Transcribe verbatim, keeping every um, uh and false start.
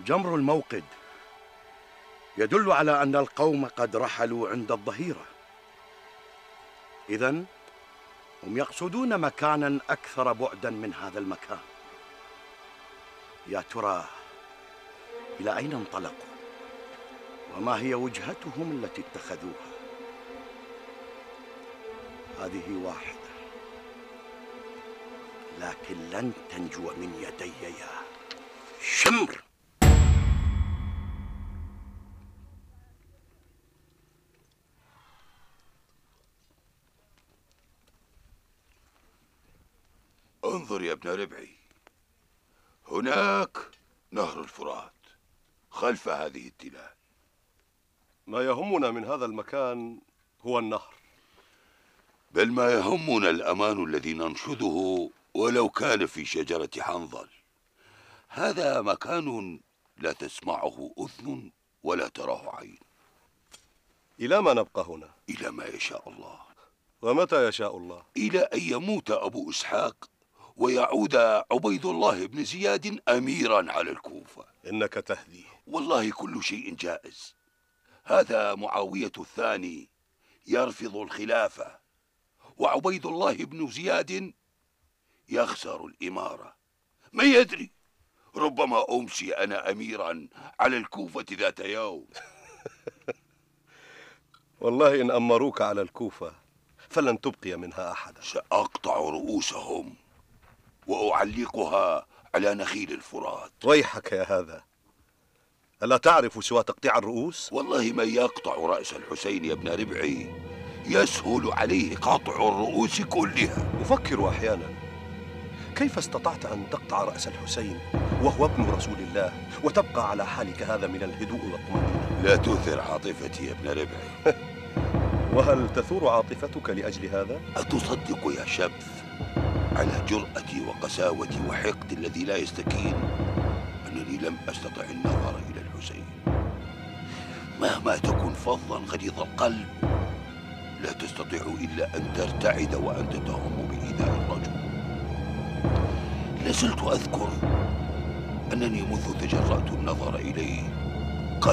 جمر الموقد يدل على أن القوم قد رحلوا عند الظهيرة. إذن هم يقصدون مكانا أكثر بعدا من هذا المكان. يا ترى إلى أين انطلقوا؟ وما هي وجهتهم التي اتخذوها؟ هذه واحدة، لكن لن تنجو من يدي يا شمر. انظر يا ابن ربعي، هناك نهر الفرات خلف هذه التلال. ما يهمنا من هذا المكان هو النهر، بل ما يهمنا الأمان الذي ننشده ولو كان في شجرة حنظل. هذا مكان لا تسمعه أذن ولا تراه عين. إلى ما نبقى هنا؟ إلى ما يشاء الله. ومتى يشاء الله؟ إلى أن يموت أبو إسحاق ويعود عبيد الله بن زياد أميرا على الكوفة. إنك تهدي. والله كل شيء جائز. هذا معاوية الثاني يرفض الخلافة، وعبيد الله بن زياد يخسر الإمارة. من يدري، ربما أمسي أنا أميرا على الكوفة ذات يوم. والله إن أمروك على الكوفة فلن تبقي منها أحدا. سأقطع رؤوسهم وأعلقها على نخيل الفرات. ويحك يا هذا، ألا تعرف سوى تقطيع الرؤوس؟ والله من يقطع رأس الحسين يا ابن ربعي يسهل عليه قطع الرؤوس كلها. أفكر أحيانا كيف استطعت أن تقطع رأس الحسين وهو ابن رسول الله وتبقى على حالك هذا من الهدوء والطمأنينة؟ لا تثر عاطفتي يا ابن ربعي. وهل تثور عاطفتك لأجل هذا؟ أتصدق يا شبث على جرأتي وقساوتي وحقدي الذي لا يستكين أنني لم أستطع النظر إلى الحسين؟ مهما تكن فظا غليظ القلب لا تستطيع إلا أن ترتعد وأنت تهم بإيذاء الرجل. لازلت أذكر أنني منذ تجرأت النظر إليه